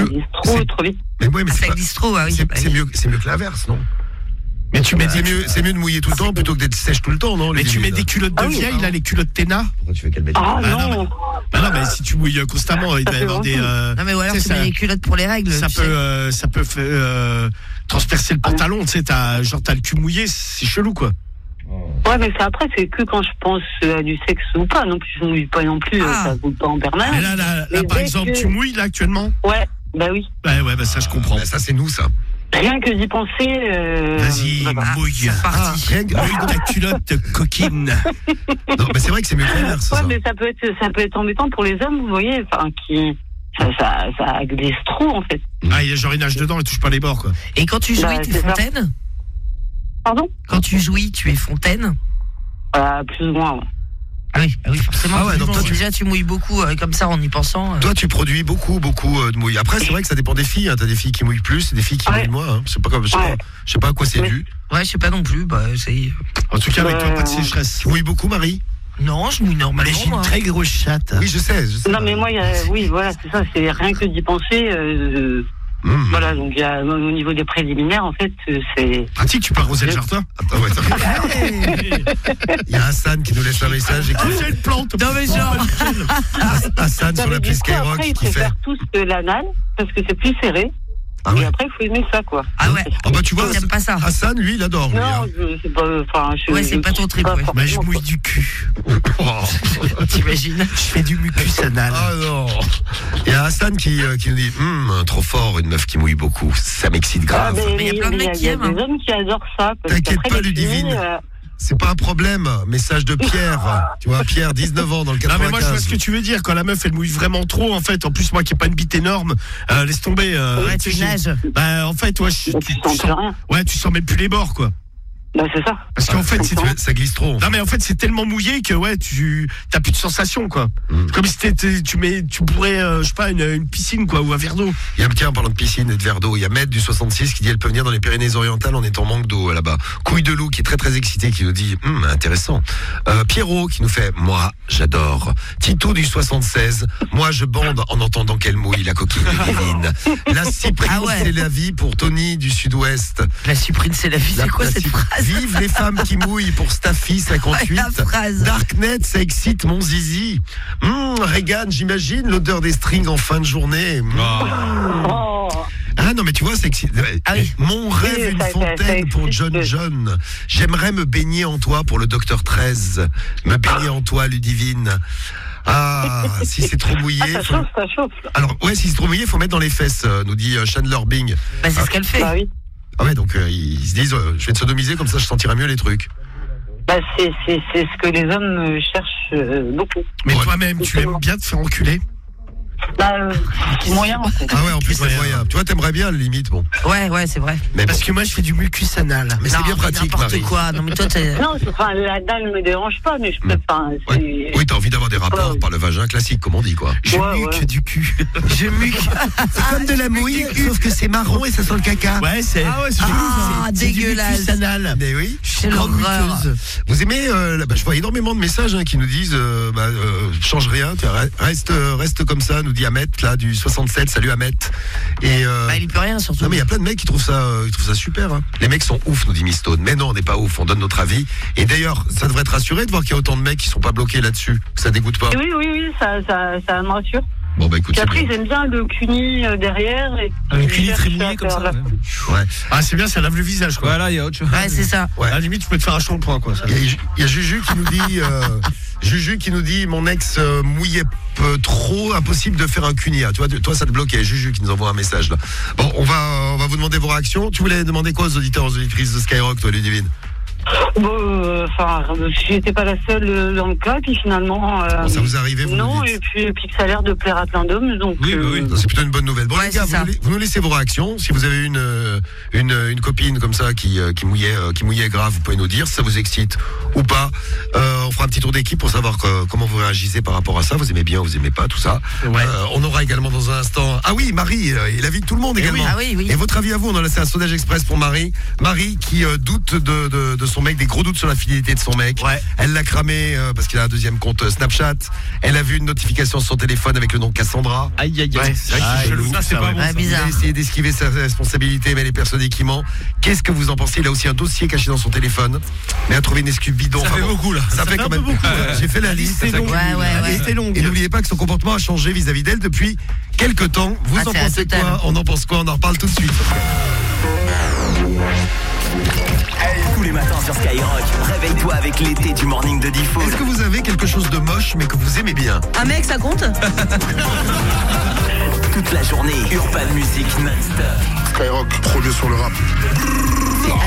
glisse trop vite. Mais ouais, mais ça glisse trop, oui. C'est mieux que l'inverse, non? Mais tu mets c'est mieux de mouiller tout le temps plutôt que d'être sèche tout le temps, non? Mais tu mets des culottes de vieille, là, les culottes Téna? Pourquoi tu fais qu'elle met des non. Non, mais si tu mouilles constamment, il doit y avoir des. Non, mais ou alors tu mets des culottes pour les règles. Ça peut transpercer le pantalon, tu sais, t'as le cul mouillé, c'est chelou, quoi. Ouais, mais après, c'est que quand je pense à du sexe ou pas. Non plus, je ne mouille pas non plus, ça ne pas en permanence. Mais là par exemple, tu mouilles, là, actuellement? Ouais, bah oui. Ouais, bah ça, je comprends. Bah, ça, c'est nous, ça. Rien que d'y penser. Vas-y, mouille. Rien que mouille ta culotte coquine. Non, mais c'est vrai que c'est mieux que l'inverse. Ouais, mais ça peut être embêtant pour les hommes, vous voyez, enfin, ça glisse trop, en fait. Ah, genre, il nage dedans, il touche pas les bords, quoi. Et quand tu jouis, t'es fontaine? Pardon? Quand tu jouis, tu es fontaine? Plus ou moins, ouais. Ah oui, forcément. Ah ouais, donc toi, déjà, tu mouilles beaucoup comme ça en y pensant. Toi, tu produis beaucoup de mouilles. Après, c'est vrai que ça dépend des filles. Hein. T'as des filles qui mouillent plus et des filles qui mouillent moins. Hein. C'est pas comme, je sais pas à quoi c'est dû. Ouais, je sais pas non plus. Bah, c'est. En tout cas, avec toi, pas de sécheresse. Tu mouilles beaucoup, Marie? Non, je mouille normalement. Mais j'ai une très grosse chatte. Oui, je sais. Non, mais moi, oui, voilà, c'est ça. C'est rien que d'y penser. Voilà, donc il y a au niveau des préliminaires, en fait, c'est. Pratique, tu peux arroser le jardin. Attends, il y a Hassan qui nous laisse un message et qui fait une plante. Non, mais genre. Hassan sur l'appli Skyrock après, qui fait. Ils préfèrent tous l'anal parce que c'est plus serré. Ah ouais. Et après, il faut aimer ça, quoi. Ah ouais. Ah bah tu vois, j'aime pas ça. Hassan, lui, il adore. Non, c'est pas. Enfin, c'est pas ton trip. Bah, je mouille du cul. T'imagines? Je fais du mucus anal. Ah non. Il y a Hassan qui nous dit trop fort, une meuf qui mouille beaucoup. Ça m'excite grave. Mais il y a plein de mecs qui aiment. Il y a des hommes qui adorent ça. T'inquiète pas, Ludivine. C'est pas un problème. Message de Pierre. Tu vois, Pierre, 19 ans dans le 95. Non, mais moi, je vois ce que tu veux dire. Quand la meuf, elle mouille vraiment trop, en fait. En plus, moi qui ai pas une bite énorme, laisse tomber. Ouais, tu nages. Bah, en fait, tu sens rien. Ouais, tu sens même plus les bords, quoi. Bah, c'est ça. Parce qu'en fait, ça glisse trop. Non, mais en fait, c'est tellement mouillé que, ouais, t'as plus de sensation, quoi. Comme si tu pourrais, je sais pas, une piscine, quoi, ou un verre d'eau. Il y a, tiens, en parlant de piscine et de verre d'eau, il y a Med du 66 qui dit elle peut venir dans les Pyrénées-Orientales en étant manque d'eau là-bas. Couille de loup qui est très très excité qui nous dit intéressant. Pierrot qui nous fait moi j'adore. Tito du 76, moi je bande en entendant qu'elle mouille la coquille divine. La cyprine c'est la vie pour Tony du Sud-Ouest. La cyprine c'est la vie, c'est quoi cette phrase? Vive les femmes qui mouillent pour Staffy 58. Darknet, ça excite mon zizi. Reagan, j'imagine l'odeur des strings en fin de journée. Ah non mais tu vois c'est excite. Mon rêve une fontaine pour John. J'aimerais me baigner en toi pour le docteur 13. Me baigner en toi Ludivine. Ah, si c'est trop mouillé. Ça chauffe. Alors ouais, si c'est trop mouillé, faut mettre dans les fesses, nous dit Chandler Bing. Bah c'est ce qu'elle fait. Bah oui. Ah ouais, donc ils se disent je vais te sodomiser comme ça je sentirai mieux les trucs. Bah c'est ce que les hommes cherchent beaucoup. Mais toi-même, tu aimes bien te faire enculer? Bah moyen en fait. Ah ouais, en plus c'est moyen. Tu vois, t'aimerais bien limite, bon. Ouais, c'est vrai. Mais parce que moi je fais du mucus anal. Mais c'est bien pratique, Marie. Quoi. Non mais toi Non, la dalle ne me dérange pas, mais je peux pas. Oui, t'as envie d'avoir des rapports par le vagin classique, comme on dit quoi. Je muque du cul. Je muque. C'est comme de la mouille, sauf que c'est marron et ça sent le caca. Ouais, c'est. c'est dégueulasse. Du mucus anal. Mais oui. C'est l'horreur. Vous aimez je vois énormément de messages qui nous disent change rien, reste comme ça, nous dit Ahmed là du 67. Salut Ahmed. Et il y peut rien surtout. Non mais il y a plein de mecs qui trouvent ça super. Hein. Les mecs sont ouf, nous dit Miss Stone. Mais non, on n'est pas ouf, on donne notre avis. Et d'ailleurs, ça devrait te rassurer de voir qu'il y a autant de mecs qui sont pas bloqués là-dessus. Ça dégoûte pas. Oui, ça me rassure. Bon bah écoute. Puis après ils aiment bien le cuni derrière et le cuni très mouillé comme ça. Ouais. Ah c'est bien, ça lave le visage quoi. Voilà, il y a autre chose. Ouais, c'est ça. Ouais. À la limite tu peux te faire un shampoing quoi. Il y a Juju qui nous dit mon ex mouillait trop, impossible de faire un cunia. Toi ça te bloquait. Juju qui nous envoie un message là. Bon, on va vous demander vos réactions. Tu voulais demander quoi aux auditeurs, aux auditrices de Skyrock, toi Ludivine? J'étais pas la seule dans le cas, puis finalement. Ça vous arrivait, vous non, nous dites. et puis que ça a l'air de plaire à plein d'hommes, donc. Oui. C'est plutôt une bonne nouvelle. Bon les gars, vous nous laissez vos réactions. Si vous avez une copine comme ça qui mouillait grave, vous pouvez nous dire si ça vous excite ou pas. On fera un petit tour d'équipe pour savoir comment vous réagissez par rapport à ça. Vous aimez bien, vous aimez pas, tout ça. Ouais. On aura également dans un instant. Ah oui, Marie, et l'avis de tout le monde également. Oui. Et votre avis à vous? On a laissé un sondage express pour Marie. Marie qui doute de son mec, des gros doutes sur la fidélité de son mec. Ouais. Elle l'a cramé parce qu'il a un deuxième compte Snapchat. Elle a vu une notification sur son téléphone avec le nom Cassandra. Aïe, aïe, aïe. Ouais, c'est vrai que c'est chelou. Ça, c'est pas bon. Ouais, ça. bizarre. Il a essayé d'esquiver sa responsabilité, mais elle est persuadée qu'il ment. Qu'est-ce que vous en pensez? Il a aussi un dossier caché dans son téléphone, mais a trouvé une excuse bidon. Ça Enfin fait bon, beaucoup là. Ça fait quand même beaucoup. J'ai fait la liste. C'est ça long. s'accumule. Ouais. C'est long. Et n'oubliez pas que son comportement a changé vis-à-vis d'elle depuis quelques temps. Vous Ah, en c'est la pensez totale. quoi? On en pense quoi? On en reparle tout de suite. Tous les matins sur Skyrock, réveille-toi avec l'été du morning de Diffoul. Est-ce que vous avez quelque chose de moche mais que vous aimez bien? Un mec, ça compte? Toute la journée, Urban Music non-stop. Skyrock, premier sur le rap.